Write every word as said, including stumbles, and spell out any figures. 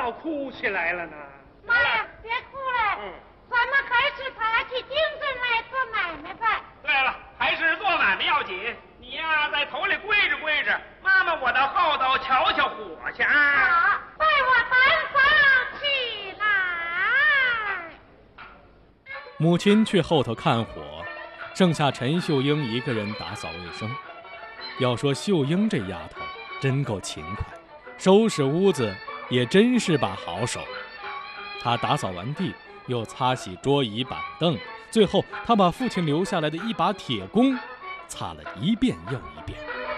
倒哭起来了呢？ 妈呀，别哭了，嗯，咱们还是爬起精神来做买卖吧。 对了，还是做买卖要紧。你呀，在头里跪着跪着，妈妈我到后头瞧瞧火去啊！ 好，为我担房起来。 母亲去后头看火，剩下陈秀英一个人打扫卫生。要说秀英这丫头真够勤快，收拾屋子也真是把好手。她打扫完地，又擦洗桌椅板凳，最后她把父亲留下来的一把铁弓擦了一遍又一遍。